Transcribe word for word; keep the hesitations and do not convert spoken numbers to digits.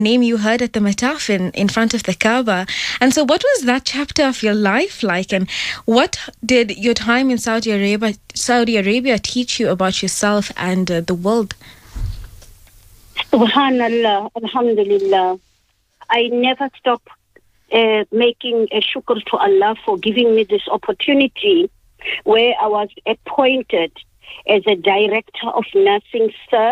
name you heard at the Mataf in, in front of the Kaaba. And so what was that chapter of your life like? And what did your time in Saudi Arabia, Saudi Arabia teach you about yourself and uh, the world? Subhanallah, Alhamdulillah. I never stop uh, making a shukr to Allah for giving me this opportunity where I was appointed as a director of nursing service.